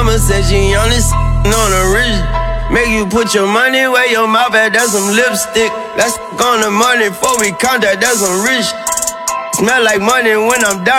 mama said she on this on the wrist. Make you put your money where your mouth at, that's some lipstick. Let's on the money before we count that, that's some rich. Smell like money when I'm down.